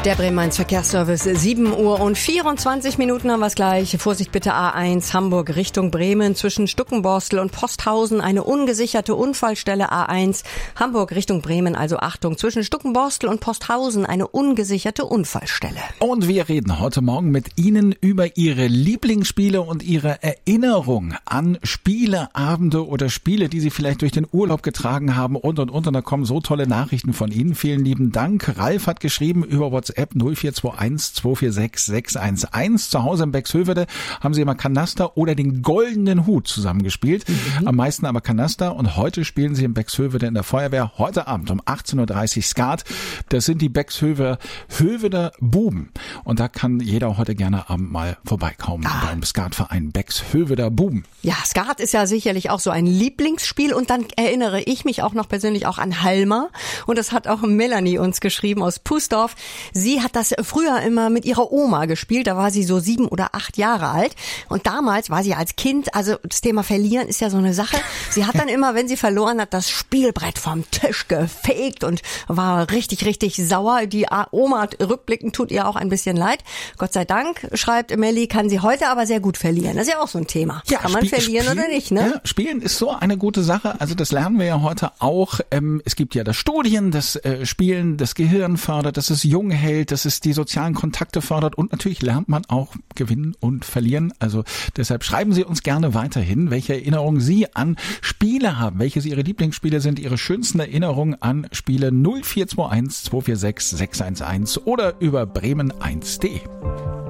Der Bremen-Mainz Verkehrsservice, 7:24 haben wir es gleich. Vorsicht bitte A1 Hamburg Richtung Bremen zwischen Stuckenborstel und Posthausen eine ungesicherte Unfallstelle. A1 Hamburg Richtung Bremen, also Achtung, zwischen Stuckenborstel und Posthausen eine ungesicherte Unfallstelle. Und wir reden heute Morgen mit Ihnen über Ihre Lieblingsspiele und Ihre Erinnerung an Spieleabende oder Spiele, die Sie vielleicht durch den Urlaub getragen haben und. Und da kommen so tolle Nachrichten von Ihnen. Vielen lieben Dank. Ralf hat geschrieben über WhatsApp 0421 246 611. Zu Hause in Bexhövede haben sie immer Kanaster oder den goldenen Hut zusammengespielt. Am meisten aber Kanaster. Und heute spielen sie in Bexhövede in der Feuerwehr. Heute Abend um 18:30 Uhr Skat. Das sind die Bexhöveder Buben. Und da kann jeder heute gerne Abend mal vorbeikommen beim Skatverein Bexhöveder Buben. Ja, Skat ist ja sicherlich auch so ein Lieblingsspiel. Und dann erinnere ich mich auch noch persönlich auch an Halma. Und das hat auch Melanie uns geschrieben aus Pusdorf. Sie hat das früher immer mit ihrer Oma gespielt, da war sie so 7 oder 8 Jahre alt und damals war sie als Kind, also das Thema Verlieren ist ja so eine Sache, sie hat dann immer, wenn sie verloren hat, das Spielbrett vom Tisch gefegt und war richtig, richtig sauer. Die Oma rückblickend tut ihr auch ein bisschen leid. Gott sei Dank, schreibt Melli, kann sie heute aber sehr gut verlieren. Das ist ja auch so ein Thema. Ja, kann man verlieren oder nicht, ne? Ja, Spielen ist so eine gute Sache, also das lernen wir ja heute auch. Es gibt ja das Studien, das Spielen das Gehirn fördert, dass es jung hält, dass es die sozialen Kontakte fördert und natürlich lernt man auch gewinnen und verlieren. Also deshalb schreiben Sie uns gerne weiterhin, welche Erinnerungen Sie an Spiele haben, welche Ihre Lieblingsspiele sind, Ihre schönsten Erinnerungen an Spiele 0421 246 611 oder über bremen1.de.